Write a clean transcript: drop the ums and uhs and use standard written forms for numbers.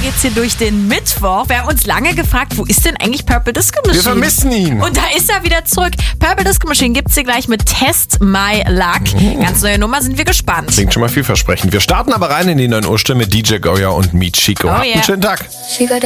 geht's hier durch den Mittwoch. Wir haben uns lange gefragt, wo ist denn eigentlich Purple Disco Machine? Wir vermissen ihn. Und da ist er wieder zurück. Purple Disco Machine gibt's hier gleich mit Test My Luck. Ganz neue Nummer, sind wir gespannt. Klingt schon mal vielversprechend. Wir starten aber rein in die 9 Uhr Stimme mit DJ Goya und Meet Chico. Habt einen schönen Tag.